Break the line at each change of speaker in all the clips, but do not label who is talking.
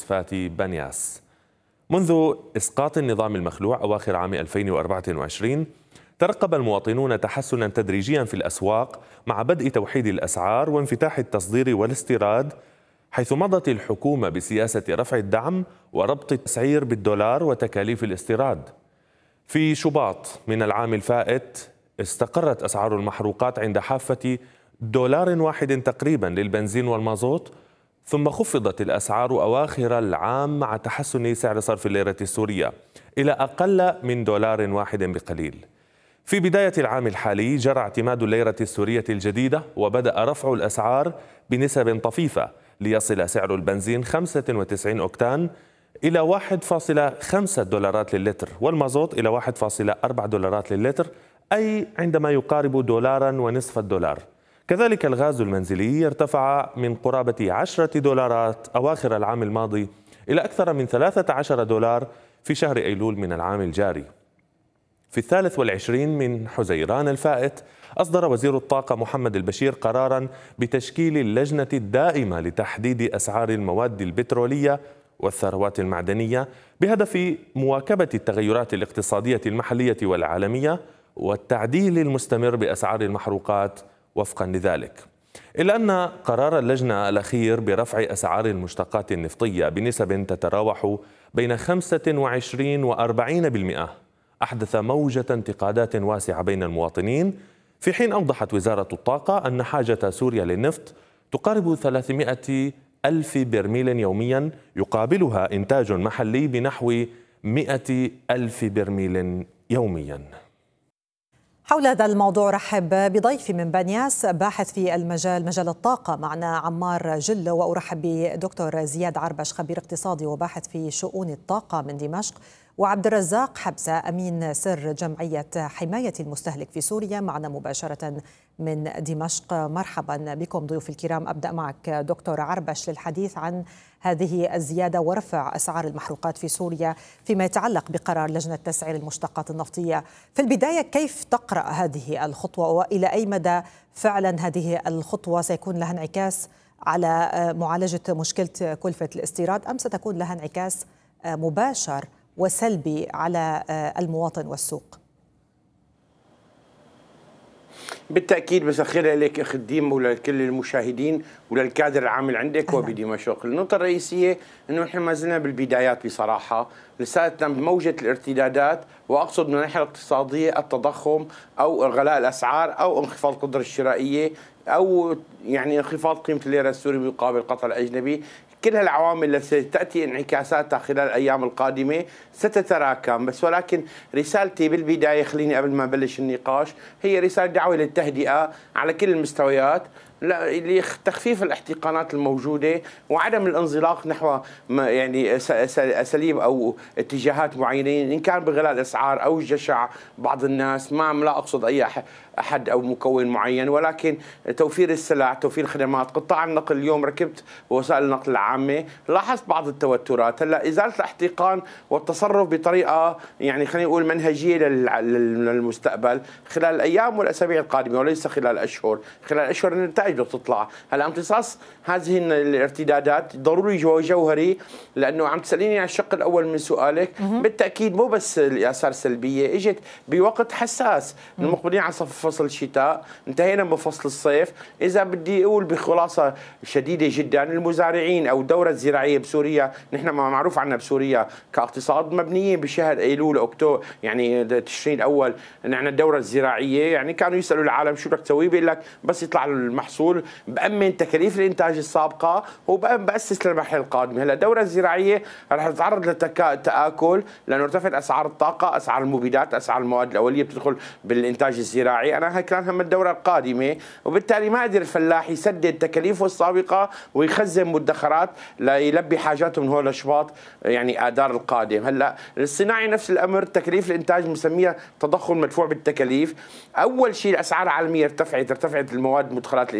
مستشفيات بنياس. منذ إسقاط النظام المخلوع أواخر عام 2024 ترقب المواطنون تحسنا تدريجيا في الأسواق مع بدء توحيد الأسعار وانفتاح التصدير والاستيراد، حيث مضت الحكومة بسياسة رفع الدعم وربط التسعير بالدولار وتكاليف الاستيراد. في شباط من العام الفائت استقرت أسعار المحروقات عند حافة دولار واحد تقريبا للبنزين والمازوت، ثم خفضت الأسعار أواخر العام مع تحسن سعر صرف الليرة السورية إلى أقل من دولار واحد بقليل. في بداية العام الحالي جرى اعتماد الليرة السورية الجديدة وبدأ رفع الأسعار بنسب طفيفة، ليصل سعر البنزين 95 أوكتان إلى 1.5 دولارات للتر، والمازوت إلى 1.4 دولارات للتر، أي عندما يقارب $1.50. كذلك الغاز المنزلي ارتفع من قرابة 10 دولارات أواخر العام الماضي إلى أكثر من 13 دولار في شهر أيلول من العام الجاري. في 23 من حزيران الفائت أصدر وزير الطاقة محمد البشير قراراً بتشكيل اللجنة الدائمة لتحديد أسعار المواد البترولية والثروات المعدنية بهدف مواكبة التغيرات الاقتصادية المحلية والعالمية والتعديل المستمر بأسعار المحروقات وفقاً لذلك. إلا أن قرار اللجنة الأخير برفع أسعار المشتقات النفطية بنسب تتراوح بين 25 و40% أحدث موجة انتقادات واسعة بين المواطنين، في حين أوضحت وزارة الطاقة أن حاجة سوريا للنفط تقارب 300 ألف برميل يوميا، يقابلها إنتاج محلي بنحو 100 ألف برميل يوميا.
حول هذا الموضوع رحب بضيفي من بنياس باحث في مجال الطاقة، معنا عمار جلو، وأرحب بدكتور زياد عربش خبير اقتصادي وباحث في شؤون الطاقة من دمشق، وعبد الرزاق حبسة أمين سر جمعية حماية المستهلك في سوريا معنا مباشرة من دمشق. مرحبا بكم ضيوف الكرام. أبدأ معك دكتور عربش للحديث عن هذه الزيادة ورفع أسعار المحروقات في سوريا فيما يتعلق بقرار لجنة تسعير المشتقات النفطية. في البداية كيف تقرأ هذه الخطوة، وإلى أي مدى فعلا هذه الخطوة سيكون لها انعكاس على معالجة مشكلة كلفة الاستيراد، أم ستكون لها انعكاس مباشر وسلبي على المواطن والسوق؟
بالتأكيد. بس أخيرا لك أخ الديم ولكل المشاهدين وللكادر العامل عندك وبدمشق. النقطة الرئيسية أنه نحن ما زلنا بالبدايات بصراحة، لساتنا بموجة الارتدادات، وأقصد من الناحية الاقتصادية التضخم أو غلاء الأسعار أو انخفاض القدرة الشرائية أو يعني انخفاض قيمة الليرة السورية مقابل القطر الأجنبي. كل هالعوامل التي تأتي انعكاساتها خلال الأيام القادمة ستتراكم. بس ولكن رسالتي بالبداية، خليني قبل ما نبلش النقاش، هي رسالة دعوة للتهدئة على كل المستويات لتخفيف الاحتقانات الموجودة وعدم الانزلاق نحو يعني أساليب أو اتجاهات معينة، إن كان بغلاء الأسعار أو جشع بعض الناس. لا أقصد أي أحد أو مكون معين، ولكن توفير السلع، توفير الخدمات. قطاع النقل اليوم ركبت وسائل النقل العامة، لاحظت بعض التوترات. هلا إزالة الاحتقان والتصرف بطريقة يعني خلينا نقول منهجية للمستقبل خلال الأيام والأسابيع القادمة وليس خلال الأشهر. خلال الأشهر النتائج بدها تطلع. هلا امتصاص هذه الارتدادات ضروري وجوهري، لأنه عم تسأليني عن الشق الأول من سؤالك. بالتأكيد مو بس الآثار السلبية، إجت بوقت حساس. المقبلين على فصل الشتاء، انتهينا من فصل الصيف. إذا بدي أقول بخلاصة شديدة جدا، المزارعين أو الدورة الزراعية بسوريا، نحن معروف عنا بسوريا كاقتصاد مبنيين بشهر أيلول أكتوبر، يعني تشرين الأول، نحن الدورة الزراعية يعني كانوا يسألوا العالم شو بدك تسوي، بيقول لك بس يطلع المحصول بأمن تكاليف الإنتاج السابقة وبأسس للمرحلة القادمة. هلا الدورة الزراعية رح تتعرض للتآكل لأنه ارتفعت أسعار الطاقة، أسعار المبيدات، أسعار المواد الأولية بتدخل بالإنتاج الزراعي. أنا هي كان هم الدورة القادمة، وبالتالي ما قدر الفلاح يسدد تكاليفه السابقة ويخزن مدخرات ليلبي حاجاته من هول الأشواط يعني آذار القادم. هلا الصناعي نفس الأمر، تكاليف الإنتاج مسميها تضخم مدفوع بالتكاليف. أول شيء الأسعار العالمية ارتفعت المواد مدخلات الإنتاج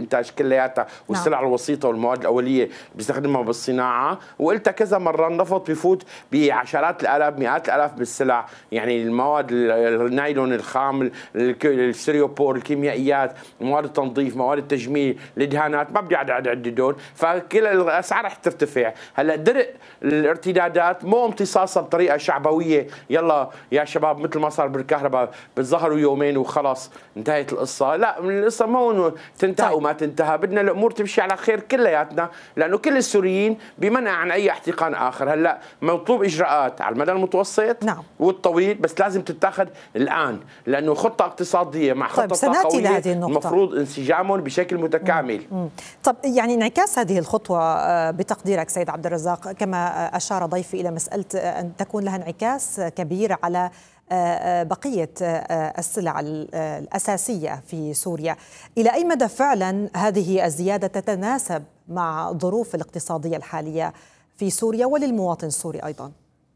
الانتاج كلياتها والسلع الوسيطه والمواد الاوليه بيستخدمها بالصناعه، وقلتها كذا مره النفط بفوت بعشرات الالاف مئات الالاف بالسلع، يعني المواد النايلون الخام، الستيريوبور، الكيميائيات، مواد التنظيف، مواد التجميل، الادهانات، ما بدي اعددهم، فكل الاسعار رح ترتفع. هلا درء الارتدادات مو امتصاصها بطريقه شعبويه، يلا يا شباب مثل ما صار بالكهرباء بتظهروا يومين وخلاص انتهت القصه، لا القصه مو انه تنتهي وما تنتهى، بدنا الامور تمشي على خير كلياتنا، لانه كل السوريين بمنع عن اي احتقان اخر. هلا مطلوب اجراءات على المدى المتوسط والطويل، بس لازم تتاخذ الان، لانه خطه اقتصاديه مع خطه قويه المفروض انسجامهم بشكل متكامل.
طب يعني انعكاس هذه الخطوه بتقديرك سيد عبد الرزاق، كما اشار ضيفي الى مساله ان تكون لها انعكاس كبير على بقية السلع الأساسية في سوريا، إلى أي مدى فعلا هذه الزيادة تتناسب مع الظروف الاقتصادية الحالية في سوريا وللمواطن السوري أيضا؟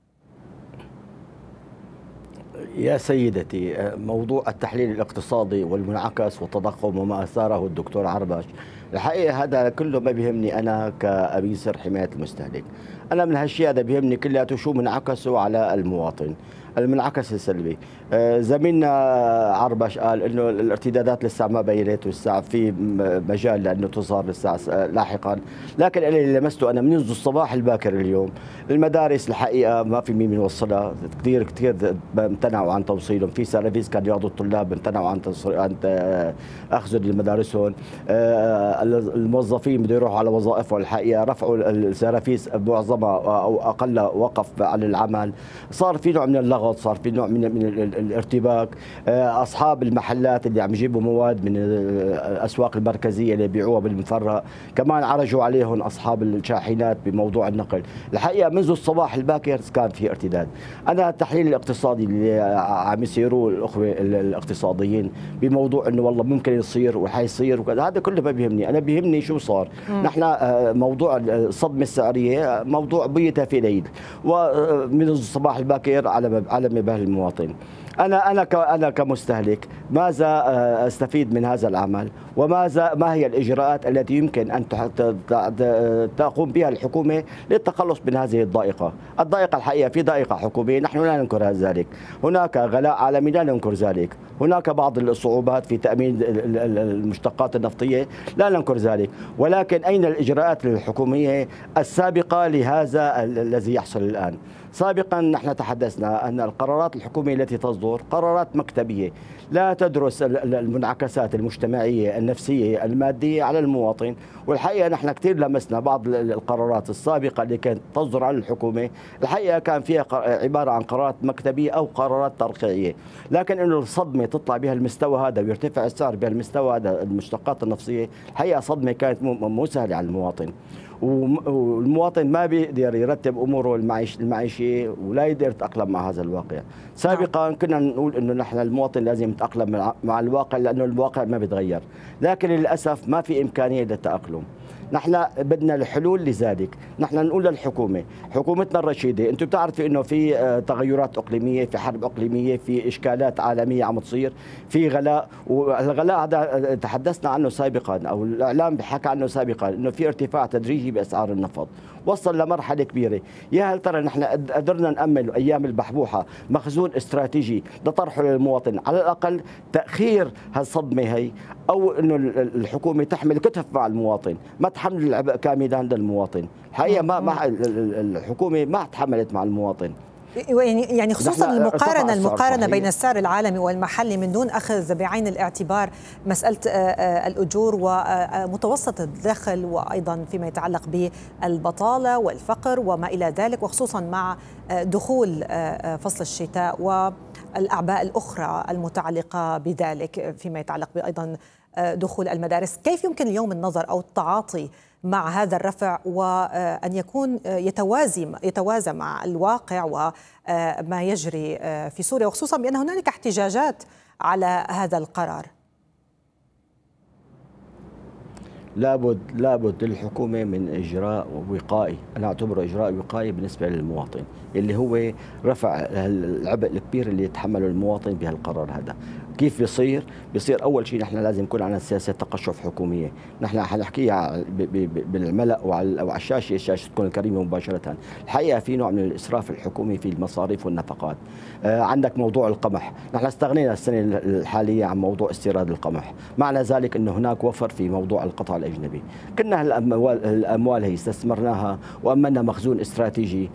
يا سيدتي، موضوع التحليل الاقتصادي والمنعكس والتضخم وما أثاره الدكتور عربش، الحقيقة هذا كله ما بيهمني أنا كأمين سر حماية المستهلك. أنا من هالشيء هذا بيهمني كلياته شو منعكسه على المواطن، المنعكس السلبي. زميلنا عربش قال انه الارتدادات لسه ما بينت ولسه في مجال لانه تظهر لسه لاحقا، لكن اللي لمسته انا منذ الصباح الباكر اليوم المدارس الحقيقه ما في مين يوصلها، كثير امتنعوا عن توصيلهم، في سيرفيس كان ياخذوا الطلاب امتنعوا عن اخذهم لمدارسهم، الموظفين بده يروحوا على وظائفهم الحقيقه رفعوا السيرفيس معظمها او اقل وقف عن العمل، صار في نوع من اللغط، صار في نوع من الارتباك. اصحاب المحلات اللي عم يجيبوا مواد من الاسواق المركزيه اللي يبيعوها بالمفرق كمان عرجوا عليهم اصحاب الشاحنات بموضوع النقل. الحقيقه منذ الصباح الباكر كان في ارتداد. انا التحليل الاقتصادي اللي عم يسيروه الاخوه الاقتصاديين بموضوع انه والله ممكن يصير وحيصير وكذا، هذا كله ما بيهمني، انا بيهمني شو صار. نحن موضوع الصدمه السعريه موضوع بيت في ليل، ومنذ الصباح الباكر على مبال المواطن. أنا كمستهلك ماذا أستفيد من هذا العمل، ما هي الإجراءات التي يمكن أن تقوم بها الحكومة للتخلص من هذه الضائقة الحقيقة في ضائقة حكومية، نحن لا ننكر ذلك، هناك غلاء عالمي لا ننكر ذلك، هناك بعض الصعوبات في تأمين المشتقات النفطية لا ننكر ذلك، ولكن أين الإجراءات الحكومية السابقة لهذا الذي يحصل الآن؟ سابقا نحن تحدثنا أن القرارات الحكومية التي تصدر قرارات مكتبية لا تدرس المنعكسات المجتمعية النفسية المادية على المواطن، والحقيقة نحن كثير لمسنا بعض القرارات السابقة اللي كانت تصدر عن الحكومة، الحقيقة كان فيها عبارة عن قرارات مكتبية أو قرارات ترقيعية، لكن إنه الصدمة تطلع بها المستوى هذا ويرتفع السعر بهالمستوى هذا المشتقات النفسية، الحقيقة صدمة كانت مو سهلة على المواطن، والمواطن ما بيقدر يرتب اموره المعيشيه ولا يقدر يتاقلم مع هذا الواقع. سابقا كنا نقول انه نحن المواطن لازم يتاقلم مع الواقع لانه الواقع ما بيتغير، لكن للاسف ما في امكانيه للتاقلم. نحن بدنا الحلول لذلك، نحن نقول للحكومه، حكومتنا الرشيده، انتم بتعرفوا انه في تغيرات اقليميه، في حرب اقليميه، في اشكالات عالميه عم تصير، في غلاء، والغلاء هذا تحدثنا عنه سابقا او الاعلام بحكى عنه سابقا انه في ارتفاع تدريجي باسعار النفط، وصل لمرحله كبيره، يا هل ترى نحن قدرنا نامن ايام البحبوحه مخزون استراتيجي لطرحه للمواطن، على الاقل تاخير هالصدمه هي، او انه الحكومه تحمل كتف مع المواطن، ما تحمل العبء كاملا للمواطن، الحقيقه ما الحكومه ما تحملت مع المواطن.
يعني خصوصا المقارنة بين السعر العالمي والمحلي من دون أخذ بعين الاعتبار مسألة الأجور ومتوسط الدخل، وأيضا فيما يتعلق بالبطالة والفقر وما إلى ذلك، وخصوصا مع دخول فصل الشتاء والأعباء الأخرى المتعلقة بذلك فيما يتعلق بأيضا دخول المدارس. كيف يمكن اليوم النظر أو التعاطي مع هذا الرفع وأن يكون يتوازى مع الواقع وما يجري في سوريا، وخصوصا بأن هنالك احتجاجات على هذا القرار؟
لابد للحكومة من إجراء وقائي، أنا أعتبره إجراء وقائي بالنسبة للمواطن، اللي هو رفع العبء الكبير اللي يتحمله المواطن بهالقرار هذا. كيف بيصير؟ بيصير اول شيء نحن لازم يكون عندنا سياسه تقشف حكوميه، نحن حنحكيها بالملأ وعلى الشاشه تكون الكريمه مباشره. الحقيقه في نوع من الاسراف الحكومي في المصاريف والنفقات. عندك موضوع القمح، نحن استغنينا السنه الحاليه عن موضوع استيراد القمح، معنى ذلك انه هناك وفر في موضوع القطاع الاجنبي. كنا الاموال هي استثمرناها وامنا مخزون استراتيجي